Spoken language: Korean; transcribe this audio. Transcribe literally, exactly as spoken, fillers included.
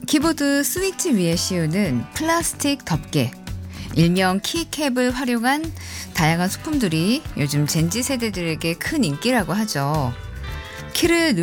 키보드 스위치 위에 씌우는 플라스틱 덮개, 일명 키캡을 활용한 다양한 소품들이 요즘 젠지 세대들에게 큰 인기라고 하죠. 키를